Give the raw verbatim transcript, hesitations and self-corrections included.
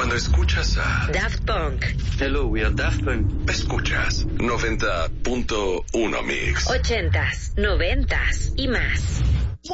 Cuando escuchas a Daft Punk. Hello, we are Daft Punk. Escuchas noventa punto uno Mix. Ochentas, noventas y más.